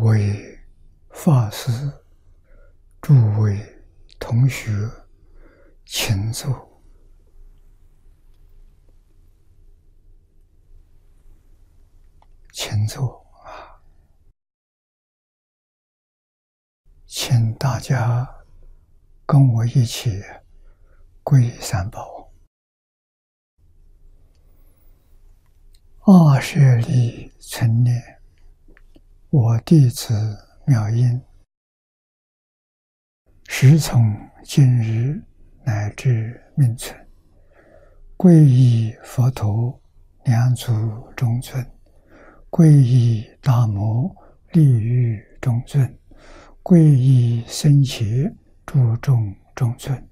位法师、诸位同学，请坐。请坐啊！请大家跟我一起皈依三宝。阿舍利存念，我弟子妙音，时从今日乃至命存，皈依佛陀两足中尊，皈依大摩利欲中尊，皈依僧伽注众中尊。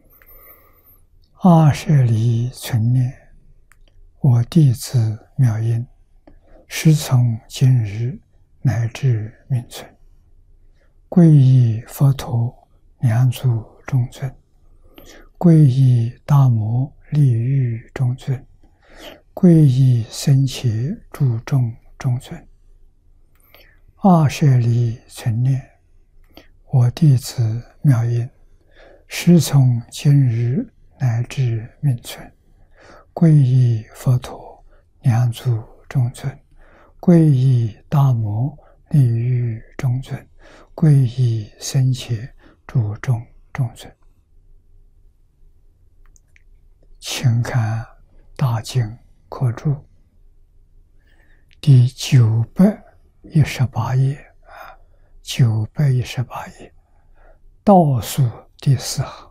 阿舍利存念，我弟子妙音，时从今日乃至命存，皈依佛陀两足中尊，皈依大摩利欲中尊，皈依僧伽注众中尊。阿舍利存念，我弟子妙音，时从今日乃至命存，皈依佛陀两足中尊，皈依大摩利欲中尊，皈依僧伽注众中尊。请看大经课注第918页，918页倒数第4行。